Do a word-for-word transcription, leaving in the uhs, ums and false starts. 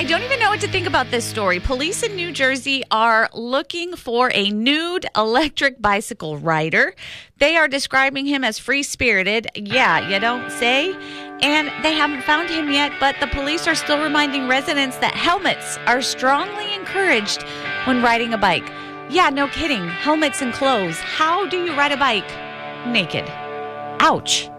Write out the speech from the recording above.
I don't even know what to think about this story. Police in New Jersey are looking for a nude electric bicycle rider. They are describing him as free-spirited. Yeah, you don't say. And they haven't found him yet, but the police are still reminding residents that helmets are strongly encouraged when riding a bike. Yeah, no kidding. Helmets and clothes. How do you ride a bike naked? Ouch.